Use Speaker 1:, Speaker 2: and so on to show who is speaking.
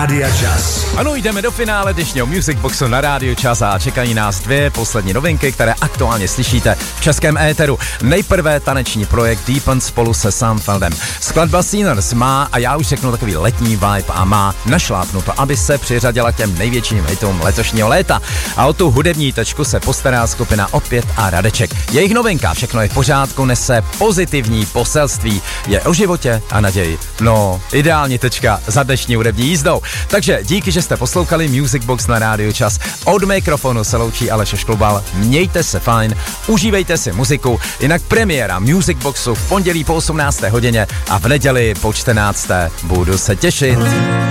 Speaker 1: Rádia Čas.
Speaker 2: Ano, jdeme do finále dnešního Music Boxu na Rádiu Čas a čekají nás dvě poslední novinky, které aktuálně slyšíte v českém éteru. Nejprve taneční projekt Deepen spolu se Samfeldem. Skladba Sinners má, a já už řeknu, takový letní vibe a má našlápnuto, aby se přiřadila k těm největším hitům letošního léta. A o tu hudební tečku se postará skupina Opět a Radeček. Jejich novinka Všechno je v pořádku nese pozitivní poselství. Je o životě a naději. No, ideální tečka za dnešní hudební jízdou. Takže díky, že jste poslouchali Music Box na Rádiu Čas. Od mikrofonu se loučí Aleš Šklubal. Mějte se fajn, užívejte si muziku. Jinak premiéra Music Boxu v pondělí po 18. hodině a v neděli po 14. Budu se těšit.